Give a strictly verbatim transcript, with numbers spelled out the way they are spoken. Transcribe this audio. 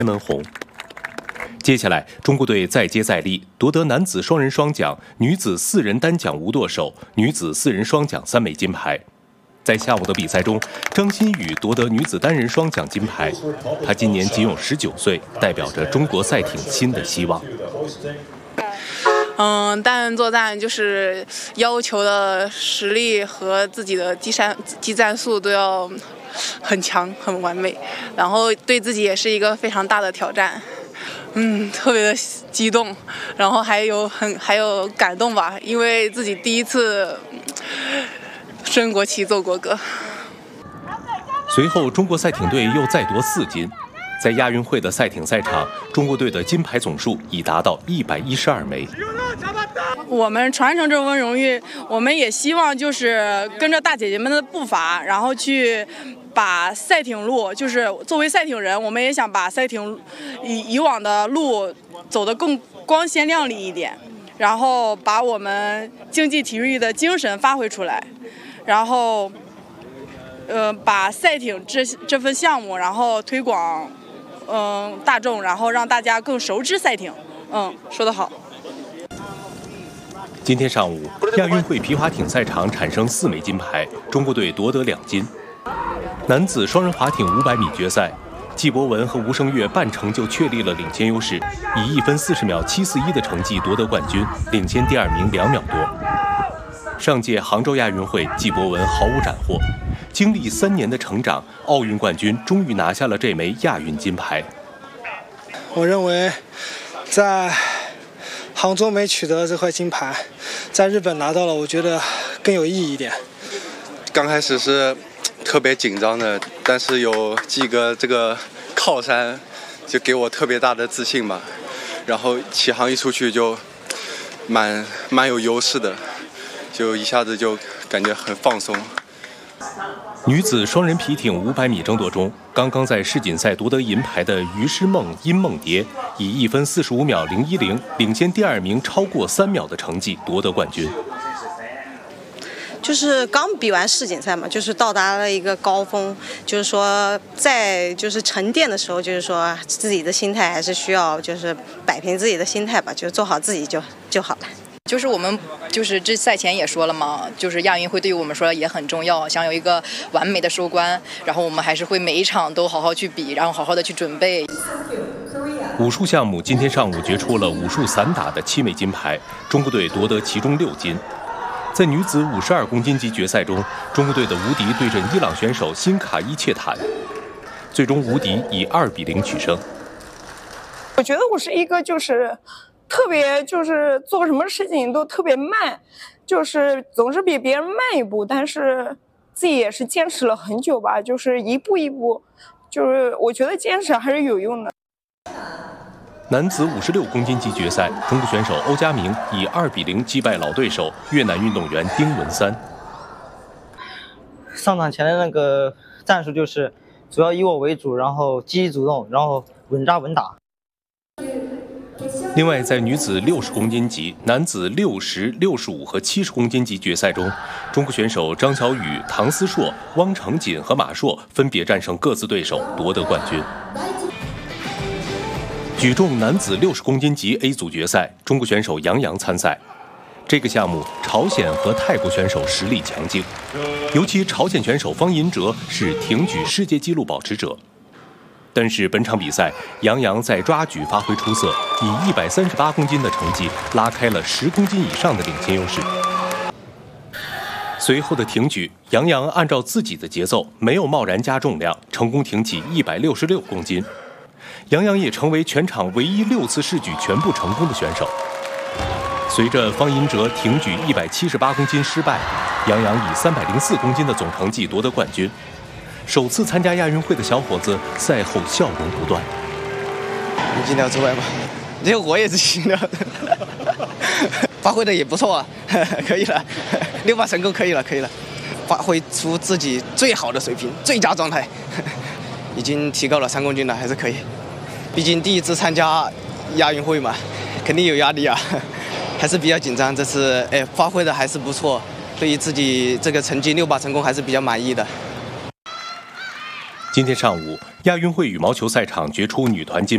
门红。接下来，中国队再接再厉，夺得男子双人双奖、女子四人单桨无舵手、女子四人双桨三枚金牌。在下午的比赛中，张馨予夺得女子单人双桨金牌。她今年仅有十九岁，代表着中国赛艇新的希望。 嗯，单人作战就是要求的实力和自己的技战技战术都要很强、很完美，然后对自己也是一个非常大的挑战。嗯，特别的激动，然后还有很还有感动吧，因为自己第一次升国旗奏国歌。 随后，中国赛艇队又再夺四金。在亚运会的赛艇赛场，中国队的金牌总数已达到一百一十二枚。 我们传承这份荣誉，我们也希望就是跟着大姐姐们的步伐，然后去把赛艇路，就是作为赛艇人，我们也想把赛艇以以往的路走得更光鲜亮丽一点，然后把我们竞技体育的精神发挥出来，然后呃把赛艇这这份项目，然后推广嗯、呃、大众，然后让大家更熟知赛艇。嗯，说得好。 今天上午，亚运会皮划艇赛场产生四枚金牌，中国队夺得两金。男子双人划艇五百米决赛，纪博文和吴声月半程就确立了领先优势，以一分四十秒七四一的成绩夺得冠军，领先第二名两秒多。上届杭州亚运会，纪博文毫无斩获，经历三年的成长，奥运冠军终于拿下了这枚亚运金牌。 我认为，在杭州没取得这块金牌，在日本拿到了，我觉得更有意义一点。 刚开始是特别紧张的，但是有季哥这个靠山，就给我特别大的自信吧。然后起航一出去就蛮蛮有优势的，就一下子就感觉很放松。 女子双人皮艇五百米争夺中，刚刚在世锦赛夺得银牌的于诗梦、殷梦蝶以一分四十五秒零一零领先第二名超过三秒的成绩夺得冠军。 就是刚比完世锦赛嘛，就是到达了一个高峰，就是说在就是沉淀的时候，就是说自己的心态还是需要就是摆平自己的心态吧，就做好自己就就好了。 就是我们就是这赛前也说了嘛，就是亚运会对于我们说也很重要，想有一个完美的收官，然后我们还是会每一场都好好去比，然后好好的去准备。 武术项目今天上午决出了武术散打的七枚金牌，中国队夺得其中六金。在女子五十二公斤级决赛中，中国队的吴迪对阵伊朗选手辛卡伊切坦，最终吴迪以二比零取胜。 我觉得我是一个就是特别就是做什么事情都特别慢，就是总是比别人慢一步，但是自己也是坚持了很久吧，就是一步一步，就是我觉得坚持还是有用的。 男子五十六公斤级决赛，中国选手欧家明以二比零击败老对手越南运动员丁文三。 上场前的那个战术就是主要以我为主，然后积极主动，然后稳扎稳打。 另外，在女子六十公斤级、男子六十、六十五和七十公斤级决赛中，中国选手张小雨、唐思硕、汪成锦和马硕分别战胜各自对手，夺得冠军。举重男子六十公斤级 A 组决赛，中国选手杨洋参赛。这个项目，朝鲜和泰国选手实力强劲，尤其朝鲜选手方银哲是挺举世界纪录保持者。但是本场比赛，杨洋在抓举发挥出色，以一百三十八公斤的成绩拉开了十公斤以上的领先优势。随后的挺举，杨洋按照自己的节奏，没有贸然加重量，成功挺起一百六十六公斤。杨洋也成为全场唯一六次试举全部成功的选手。随着方银哲挺举一百七十八公斤失败，杨洋以三百零四公斤的总成绩夺得冠军。首次参加亚运会的小伙子赛后笑容不断。 五斤条之外吧，这个我也是行的，发挥的也不错啊，可以了，六把成功可以了，可以了，发挥出自己最好的水平，最佳状态，已经提高了三公斤了，还是可以。毕竟第一次参加亚运会嘛，肯定有压力啊，还是比较紧张。这次哎，发挥的还是不错，对于自己这个成绩六把成功还是比较满意的。 今天上午，亚运会羽毛球赛场决出女团金